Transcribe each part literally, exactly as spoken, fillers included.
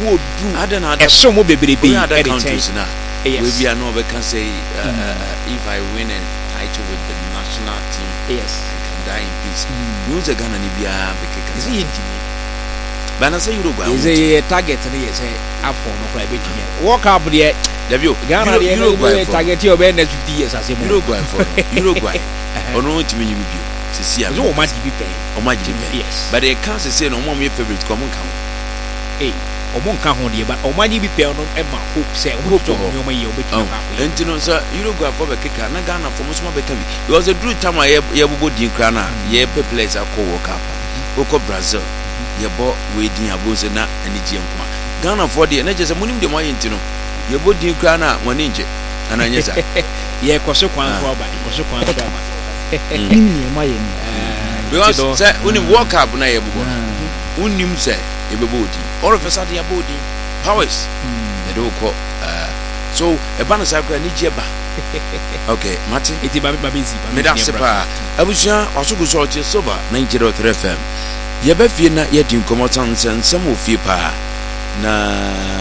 wo du adena eso mo bebrebe e dey countries na we be no we can say uh, mm. uh, if I win a title with the national team yes I can die in peace you say Ghana ni bia be keka is it bana say Uruguay is a target na yes afọ no kwa be tumi work up there Davio Ghana dey Uruguay target your be next fifty years as a Uruguay for Uruguay ono timi ni bio sisi am so o ma di bi pe o ma di bi yes but they can't say no mo me favorite come come eh o mo nka ho de ba o ma di bi pe no e ma hope say o hope to o ma ye o be tumi ka ko enti no so Uruguay for be keka na Ghana for mo so be ka bi because the drew time ye ye bobo din kra na ye pe players akọ World Cup oko Brazil ye bo we din aboze na ani je nkwa Ghana for de na je se munim de mo ye enti no ye bo din kra na mo ne nje ana nye sa ye koso kwan so ba koso kwan so ba nim ma ye ni because say unim World Cup na ye bobo unim say e bebo odi all of a sudden ye bodi powers e do ko so e ba na sa kra ni je ba okay Martin eti ba ba bezi ba me da sepa abusia osugu so che soba ninety point three F M ye ba fie na ye din komo tan sensem ofie pa na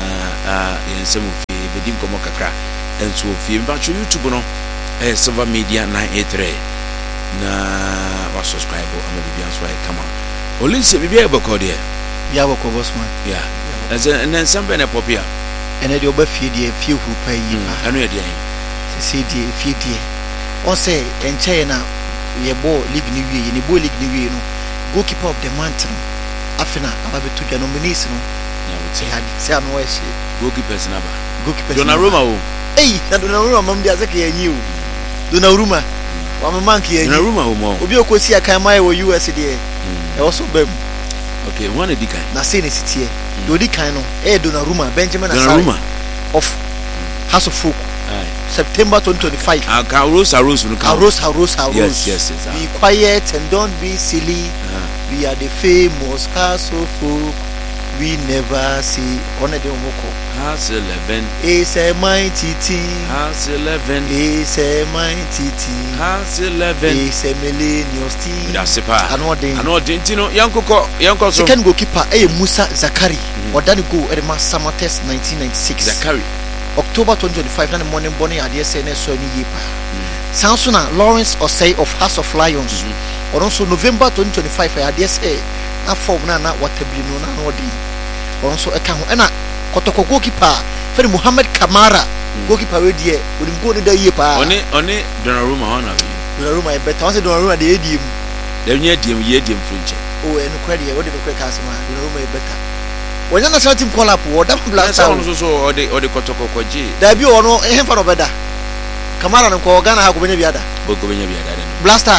ah ye nsem ofie be din komo kakra enso ofie mba cho YouTube no eh Silver Media nine eight three na wa subscribe ama bibia so ai kama olinse bibia e boko de ya boko bossman yeah as en ensem be na popia ene de oba fie de fie huru pa yi pa anu ye de se die fie die o say enche na ye bo league ni wie ye ni bo league ni wie no goalkeeper of the month afina ababetu dwa nominees no ya we had say no we she goalkeepers na ba goalkeepers Donnarumma o eh na Donnarumma mam dia zaka ye nyi o Donnarumma wa man ki ye Donnarumma o mo obi okosi akan mai wo U S de e also bam okay one edikan na say ne sitie do di kan no eh Donnarumma Benjamin Donnarumma of House of Folk September twenty twenty-five. Ah, Rose, Rose, Rose, Rose, Rose. Yes, yes, yes. Be quiet and don't be silly. Uh-huh. We are the famous House of Folk. We never see one of the Omoko. House eleven. It's a mighty team. House eleven. It's a mighty team. House eleven. It's a millennials team. That's it. I know the. I know the. You know, Yanko, Yanko. Second goalkeeper, eh, Musa Zakari. Or that go at the Samates nineteen ninety-six. Zakari. October twenty twenty-five na morning bonny ade say na so ni yepa Sansona Lawrence Osei of House of Lions or also November twenty twenty-five ade say na form na na watabli no na no di or also e ka ho na kotoko goalkeeper Fred Muhammad Kamara goalkeeper we die odi go ni da yepa oni oni Donnarumma ho na we Donnarumma e better once Donnarumma de edim dem nye edim ye edim frinche o e no kwade e odi no kweka asema Donnarumma e better when na certain call up wo da blaster so so o de o de kotoko koji da bi o no e hemfa no beda Kamara no ko Ghana ha ko benya biada o ko benya biada de blaster